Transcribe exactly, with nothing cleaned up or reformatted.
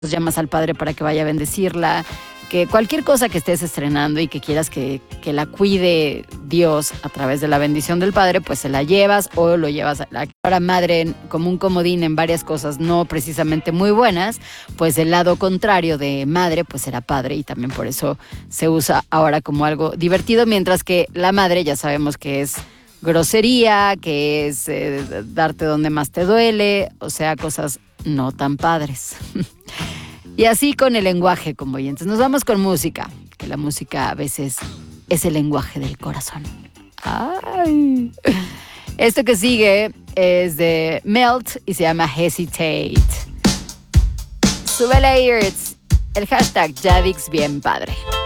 llamas al padre para que vaya a bendecirla, que cualquier cosa que estés estrenando y que quieras que, que la cuide Dios a través de la bendición del padre, pues se la llevas o lo llevas a la palabra madre como un comodín en varias cosas no precisamente muy buenas, pues el lado contrario de madre pues era padre, y también por eso se usa ahora como algo divertido, mientras que la madre ya sabemos que es grosería, que es eh, darte donde más te duele, o sea, cosas no tan padres. Y así con el lenguaje, como oyentes. Nos vamos con música, que la música a veces es el lenguaje del corazón. Ay. Esto que sigue es de Melt y se llama Hesitate. Súbele, Ears, el hashtag Yadix Bien Padre.